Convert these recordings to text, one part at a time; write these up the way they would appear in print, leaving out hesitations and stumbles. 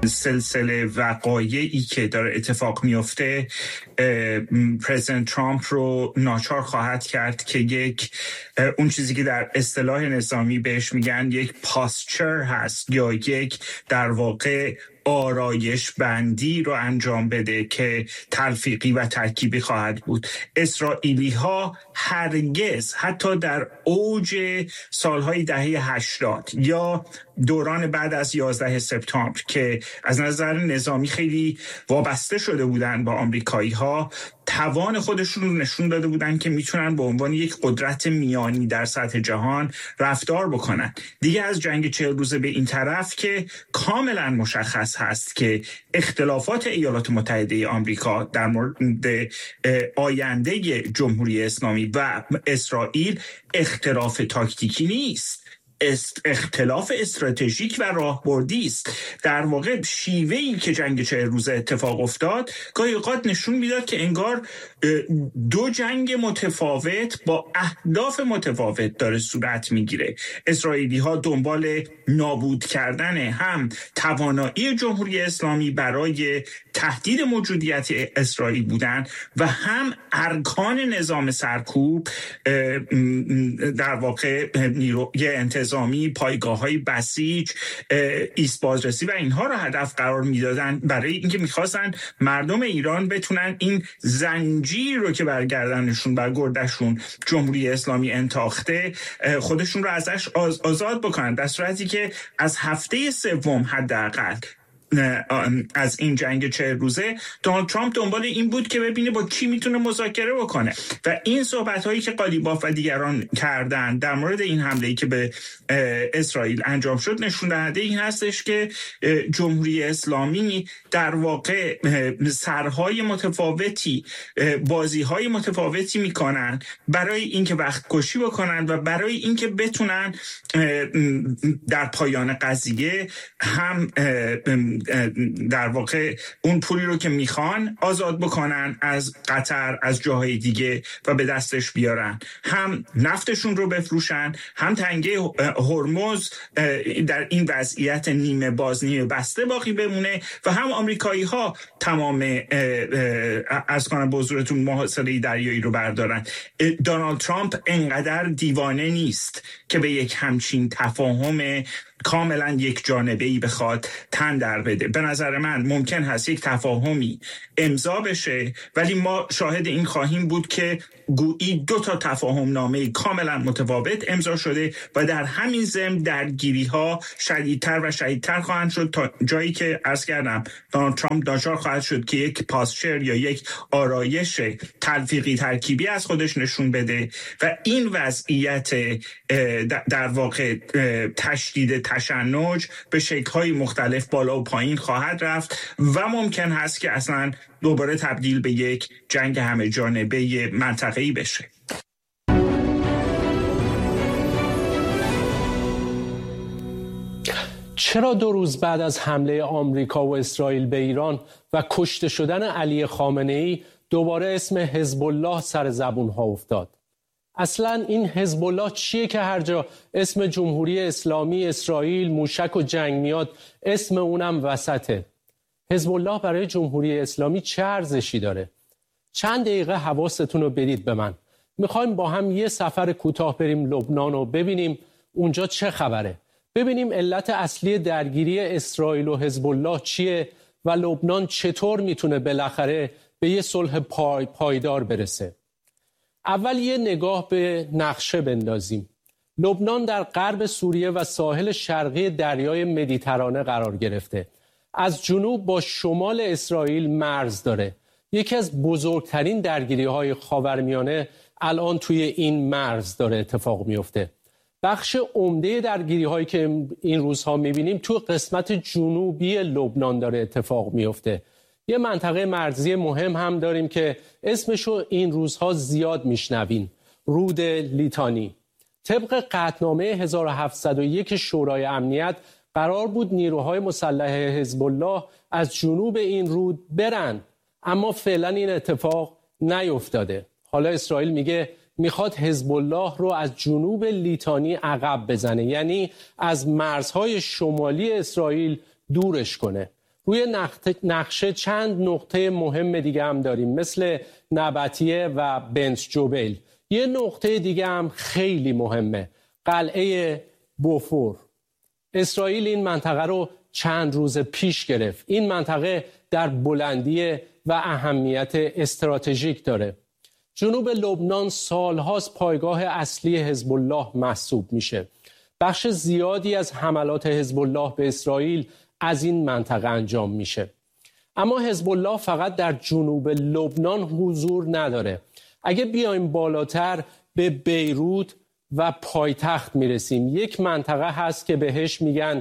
سلسله وقایعی که داره اتفاق میفته پرزیدنت ترامپ رو ناچار خواهد کرد که یک اون چیزی که در اصطلاح نظامی بهش میگن یک پاسچر هست یا یک در واقع آرایش بندی رو انجام بده که تلفیقی و ترکیبی خواهد بود. اسرائیلی ها هرگز حتی در اوج سالهای دهه 80 یا دوران بعد از 11 سپتامبر که از نظر نظامی خیلی وابسته شده بودن با آمریکایی ها، توان خودشون رو نشون داده بودن که میتونن به عنوان یک قدرت میانی در سطح جهان رفتار بکنن. دیگه از جنگ 40 روزه به این طرف که کاملا مشخص هست که اختلافات ایالات متحده آمریکا در مورد آینده جمهوری اسلامی و اسرائیل اختلاف تاکتیکی نیست، اختلاف استراتژیک و راهبردی است. در واقع شیوهی که جنگ 40 روزه اتفاق افتاد گاهی اوقات نشون میداد که انگار دو جنگ متفاوت با اهداف متفاوت داره صورت میگیره. اسرائیلی ها دنبال نابود کردن هم توانایی جمهوری اسلامی برای تهدید موجودیت اسرائیل بودن و هم ارکان نظام سرکوب، در واقع نیروی انتظامی، پایگاه‌های بسیج، ایست بازرسی و اینها رو هدف قرار میدادن برای اینکه میخواستن مردم ایران بتونن این زنجیر رو که بر گردنشون بر گردشون جمهوری اسلامی انتاخته خودشون رو ازش آزاد بکنن، در صورتی که از هفته سوم حداقل از این جنگ 40 روزه دونالد ترامپ دنبال این بود که ببینه با کی میتونه مذاکره بکنه و این صحبت هایی که قالیباف و دیگران کردن در مورد این حمله‌ای که به اسرائیل انجام شد نشون دهنده این هستش که جمهوری اسلامی در واقع سرهای متفاوتی، بازی‌های متفاوتی میکنن برای اینکه وقت کشی بکنن و برای اینکه بتونن در پایان قضیه هم در واقع اون پولی رو که میخوان آزاد بکنن از قطر، از جاهای دیگه و به دستش بیارن، هم نفتشون رو بفروشن، هم تنگه هرمز در این وضعیت نیمه باز نیمه بسته باقی بمونه و هم آمریکایی ها تمام از کنم بزرگتون محاصره دریایی رو بردارن. دونالد ترامپ انقدر دیوانه نیست که به یک همچین تفاهم کاملا یک جانبه‌ای بخواد تن در بده. به نظر من ممکن هست یک تفاهمی امضا بشه ولی ما شاهد این خواهیم بود که گویی دو تا تفاهم نامه کاملا متفاوت امضا شده و در همین ضمن درگیری‌ها شدیدتر و شدیدتر خواهند شد تا جایی که عرض کردم دونالد ترامپ ناچار خواهد شد که یک پاسچر یا یک آرایش تلفیقی ترکیبی از خودش نشون بده و این وضعیت در واقع تشدید تشنج به شکل‌های مختلف بالا و پایین خواهد رفت و ممکن هست که اصلا دوباره تبدیل به یک جنگ همه جانبه منطقه‌ای بشه. چرا 2 روز بعد از حمله آمریکا و اسرائیل به ایران و کشته شدن علی خامنه‌ای دوباره اسم حزب الله سر زبون‌ها افتاد؟ اصلا این حزب الله چیه که هر جا اسم جمهوری اسلامی، اسرائیل، موشک و جنگ میاد اسم اونم وسطه؟ حزب الله برای جمهوری اسلامی چه ارزشی داره؟ چند دقیقه حواستون رو بدید به من. میخوایم با هم یه سفر کوتاه بریم لبنان و ببینیم اونجا چه خبره. ببینیم علت اصلی درگیری اسرائیل و حزب الله چیه و لبنان چطور میتونه بالاخره به یه صلح پایدار برسه. اول یه نگاه به نقشه بندازیم. لبنان در غرب سوریه و ساحل شرقی دریای مدیترانه قرار گرفته. از جنوب با شمال اسرائیل مرز داره. یکی از بزرگترین درگیری‌های خاورمیانه الان توی این مرز داره اتفاق میفته. بخش عمده درگیری‌هایی که این روزها می‌بینیم تو قسمت جنوبی لبنان داره اتفاق میفته. یه منطقه مرزی مهم هم داریم که اسمشو این روزها زیاد میشنوین، رود لیتانی. طبق قطعنامه 1701 شورای امنیت قرار بود نیروهای مسلح حزب الله از جنوب این رود برن، اما فعلا این اتفاق نیفتاده. حالا اسرائیل میگه میخواد حزب الله رو از جنوب لیتانی عقب بزنه، یعنی از مرزهای شمالی اسرائیل دورش کنه. روی نقشه چند نقطه مهم دیگه هم داریم، مثل نبطیه و بنت جبیل. یه نقطه دیگه هم خیلی مهمه، قلعه بوفور. اسرائیل این منطقه رو چند روز پیش گرفت. این منطقه در بلندی و اهمیت استراتژیک داره. جنوب لبنان سالهاست پایگاه اصلی حزب الله محسوب میشه. بخش زیادی از حملات حزب الله به اسرائیل از این منطقه انجام میشه. اما حزب الله فقط در جنوب لبنان حضور نداره. اگه بیایم بالاتر به بیروت و پایتخت میرسیم، یک منطقه هست که بهش میگن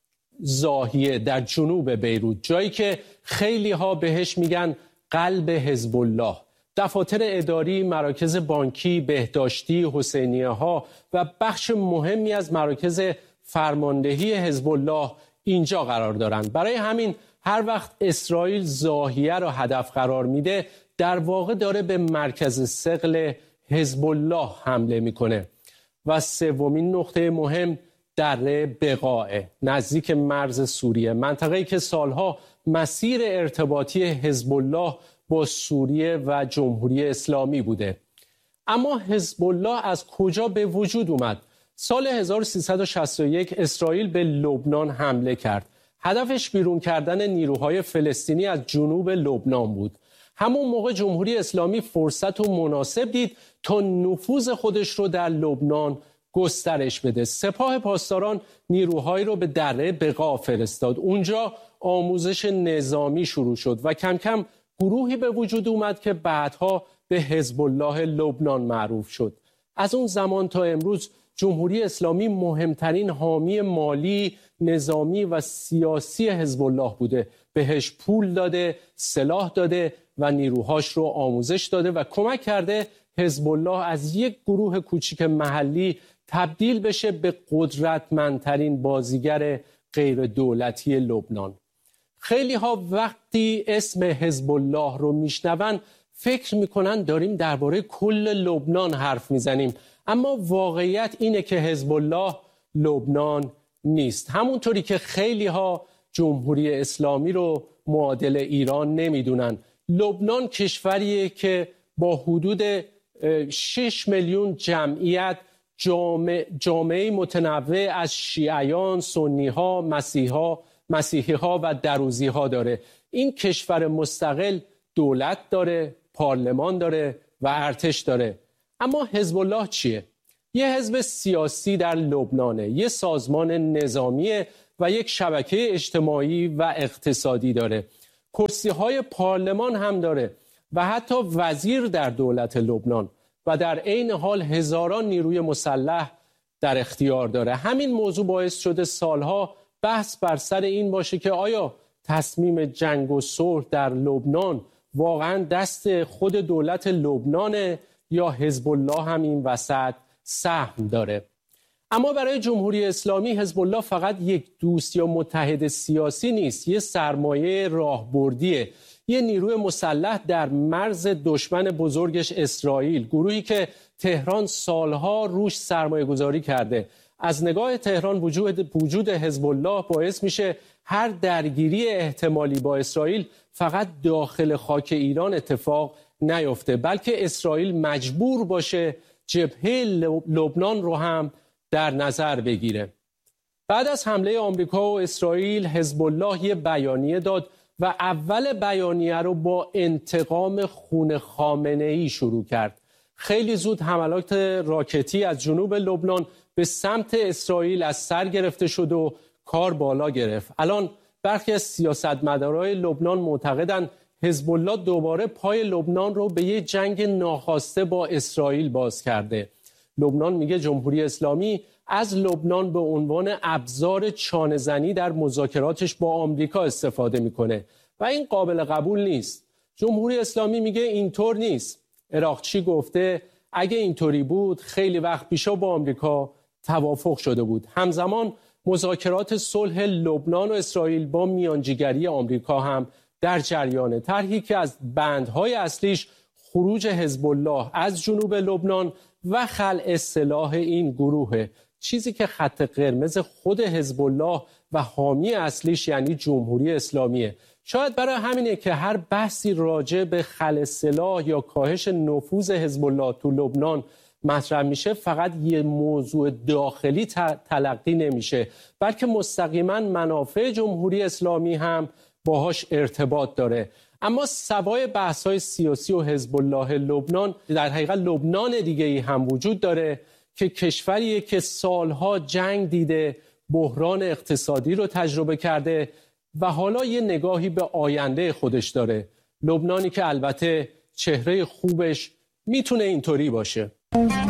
زاهیه در جنوب بیروت، جایی که خیلی ها بهش میگن قلب حزب الله. دفاتر اداری، مراکز بانکی، بهداشتی، حسینیه ها و بخش مهمی از مراکز فرماندهی حزب الله اینجا قرار دارند. برای همین هر وقت اسرائیل زاهیه را هدف قرار میده، در واقع داره به مرکز ثقل حزب الله حمله میکنه. و سومین نقطه مهم دره بقاع نزدیک مرز سوریه، منطقه‌ای که سالها مسیر ارتباطی حزب الله با سوریه و جمهوری اسلامی بوده. اما حزب الله از کجا به وجود اومد؟ سال 1361 اسرائیل به لبنان حمله کرد. هدفش بیرون کردن نیروهای فلسطینی از جنوب لبنان بود. همون موقع جمهوری اسلامی فرصت و مناسب دید تا نفوذ خودش رو در لبنان گسترش بده. سپاه پاسداران نیروهایی رو به دره بقاع فرستاد. اونجا آموزش نظامی شروع شد و کم کم گروهی به وجود اومد که بعدها به حزب الله لبنان معروف شد. از اون زمان تا امروز جمهوری اسلامی مهمترین حامی مالی، نظامی و سیاسی حزب الله بوده. بهش پول داده، سلاح داده و نیروهاش رو آموزش داده و کمک کرده حزب الله از یک گروه کوچیک محلی تبدیل بشه به قدرتمندترین بازیگر غیر دولتی لبنان. خیلی ها وقتی اسم حزب الله رو میشنون فکر میکنن داریم درباره کل لبنان حرف میزنیم، اما واقعیت اینه که حزب الله لبنان نیست. همونطوری که خیلی ها جمهوری اسلامی رو معادل ایران نمیدونن، لبنان کشوریه که با حدود 6 میلیون جمعیت جامعه متنوع از شیعیان، سنی‌ها، مسیحی‌ها و دروزی‌ها داره. این کشور مستقل دولت داره، پارلمان داره و ارتش داره. اما حزب الله چیه؟ یه حزب سیاسی در لبنانه، یه سازمان نظامیه و یک شبکه اجتماعی و اقتصادی داره. کرسی‌های پارلمان هم داره و حتی وزیر در دولت لبنان و در عین حال هزاران نیروی مسلح در اختیار داره. همین موضوع باعث شده سالها بحث بر سر این باشه که آیا تصمیم جنگ و صلح در لبنان واقعا دست خود دولت لبنانه یا حزب الله هم این وسط سهم داره. اما برای جمهوری اسلامی حزب الله فقط یک دوست یا متحد سیاسی نیست، یه سرمایه راهبردیه، یه نیروی مسلح در مرز دشمن بزرگش اسرائیل، گروهی که تهران سالها روش سرمایه گذاری کرده. از نگاه تهران وجود حزب الله باعث میشه هر درگیری احتمالی با اسرائیل فقط داخل خاک ایران اتفاق نیفته، بلکه اسرائیل مجبور باشه جبهه لبنان رو هم در نظر بگیره. بعد از حمله آمریکا و اسرائیل، حزب الله یه بیانیه داد و اول بیانیه رو با انتقام خون خامنه‌ای شروع کرد. خیلی زود حملات راکتی از جنوب لبنان به سمت اسرائیل از سر گرفته شد و کار بالا گرفت. الان برخی از سیاستمدارای لبنان معتقدند حزب الله دوباره پای لبنان رو به یه جنگ ناخواسته با اسرائیل باز کرده. لبنان میگه جمهوری اسلامی از لبنان به عنوان ابزار چانه‌زنی در مذاکراتش با آمریکا استفاده میکنه و این قابل قبول نیست. جمهوری اسلامی میگه اینطور نیست. عراقچی گفته اگه اینطوری بود خیلی وقت پیشا با آمریکا توافق شده بود. همزمان مذاکرات صلح لبنان و اسرائیل با میانجیگری آمریکا هم در جریانه. طرحی که از بندهای اصلیش خروج حزب الله از جنوب لبنان و خلع سلاح این گروه. چیزی که خط قرمز خود حزب الله و حامی اصلیش یعنی جمهوری اسلامیه. شاید برای همینه که هر بحثی راجع به خلع سلاح یا کاهش نفوذ حزب الله تو لبنان مطرح میشه فقط یه موضوع داخلی تلقی نمیشه، بلکه مستقیما منافع جمهوری اسلامی هم باهاش ارتباط داره. اما سوای بحث‌های سیاسی و حزب الله لبنان، در حقیقت لبنان دیگه‌ای هم وجود داره که کشوریه که سالها جنگ دیده، بحران اقتصادی رو تجربه کرده و حالا یه نگاهی به آینده خودش داره. لبنانی که البته چهره خوبش میتونه اینطوری باشه.